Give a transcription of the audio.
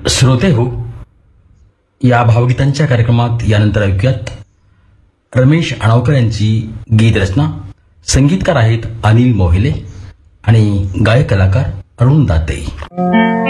श्रोते हो, या भावगीतांच्या कार्यक्रमात यानंतर ऐकूयात रमेश अणावकर यांची गीतरचना. संगीतकार आहेत अनिल मोहिले आणि गायक कलाकार अरुण दाते.